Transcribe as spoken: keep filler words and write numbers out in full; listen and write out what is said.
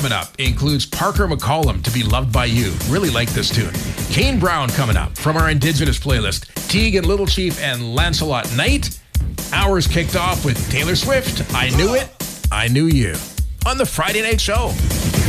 coming up includes Parker McCollum, To Be Loved by You. Really like this tune. Kane Brown coming up from our Indigenous playlist. Teague and Little Chief and Lancelot Knight. Hours kicked off with Taylor Swift, I Knew It, I Knew You. On the Friday Night Show.